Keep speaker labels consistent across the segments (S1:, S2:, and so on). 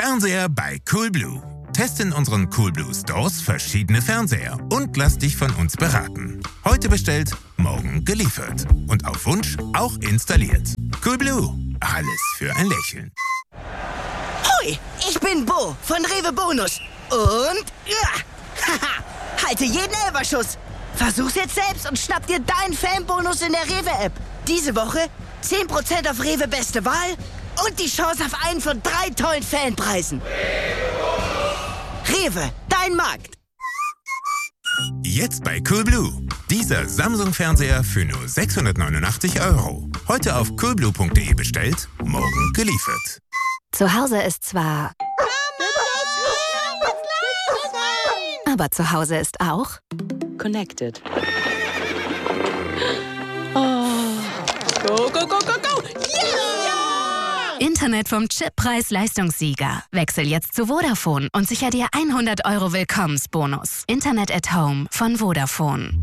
S1: Fernseher bei Coolblue. Teste in unseren Coolblue Stores verschiedene Fernseher und lass dich von uns beraten. Heute bestellt, morgen geliefert. Und auf Wunsch auch installiert. Coolblue. Alles für ein Lächeln.
S2: Hoi, ich bin Bo von Rewe Bonus. Und halte jeden Elferschuss. Versuch's jetzt selbst und schnapp dir deinen Fanbonus in der Rewe-App. Diese Woche 10% auf Rewe Beste Wahl und die Chance auf einen von 3 tollen Fanpreisen. Rewe, dein Markt.
S1: Jetzt bei Coolblue. Dieser Samsung-Fernseher für nur 689 €. Heute auf coolblue.de bestellt, morgen geliefert.
S3: Zu Hause ist zwar... Aber zu Hause ist auch...
S4: Connected. Oh. Go, go, go, go, go! Yeah!
S3: Internet vom Chip Preis-Leistungssieger. Wechsel jetzt zu Vodafone und sicher dir 100 € Willkommensbonus. Internet at Home von Vodafone.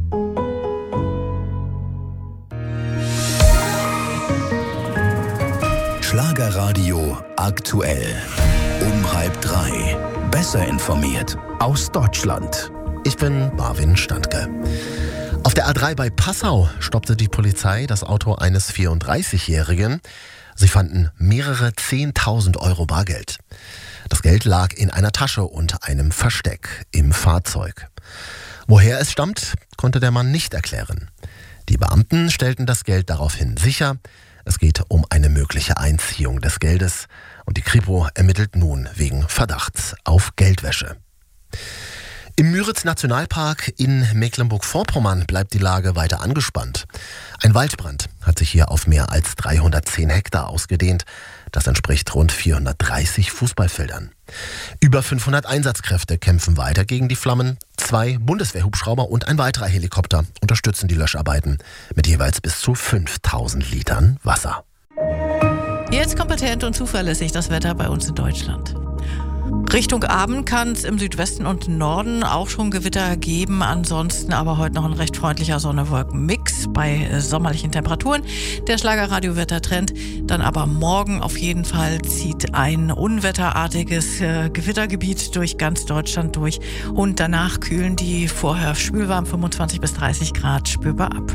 S5: Schlagerradio aktuell. Um 2:30. Besser informiert aus Deutschland.
S6: Ich bin Marvin Standke. Auf der A3 bei Passau stoppte die Polizei das Auto eines 34-Jährigen. Sie fanden mehrere 10.000 € Bargeld. Das Geld lag in einer Tasche und einem Versteck im Fahrzeug. Woher es stammt, konnte der Mann nicht erklären. Die Beamten stellten das Geld daraufhin sicher. Es geht um eine mögliche Einziehung des Geldes und die Kripo ermittelt nun wegen Verdachts auf Geldwäsche. Im Müritz-Nationalpark in Mecklenburg-Vorpommern bleibt die Lage weiter angespannt. Ein Waldbrand hat sich hier auf mehr als 310 Hektar ausgedehnt. Das entspricht rund 430 Fußballfeldern. Über 500 Einsatzkräfte kämpfen weiter gegen die Flammen. 2 Bundeswehrhubschrauber und ein weiterer Helikopter unterstützen die Löscharbeiten mit jeweils bis zu 5.000 Litern Wasser.
S7: Jetzt kompetent und zuverlässig das Wetter bei uns in Deutschland. Richtung Abend kann es im Südwesten und Norden auch schon Gewitter geben. Ansonsten aber heute noch ein recht freundlicher Sonne-Wolken-Mix bei sommerlichen Temperaturen. Der Schlagerradio-Wettertrend. Dann aber morgen auf jeden Fall zieht ein unwetterartiges Gewittergebiet durch ganz Deutschland durch. Und danach kühlen die vorher schwülwarm 25 bis 30 Grad spürbar ab.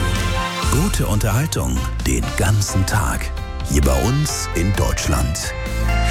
S5: Gute Unterhaltung den ganzen Tag. Hier bei uns in Deutschland.